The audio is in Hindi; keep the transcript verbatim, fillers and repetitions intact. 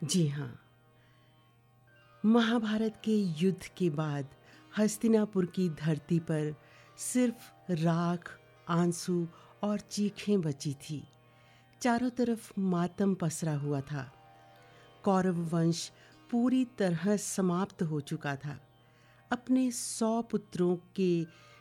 जी हाँ, महाभारत के युद्ध के बाद हस्तिनापुर की धरती पर सिर्फ राख, आंसू और चीखें बची थी। चारों तरफ मातम पसरा हुआ था। कौरव वंश पूरी तरह समाप्त हो चुका था। अपने सौ पुत्रों के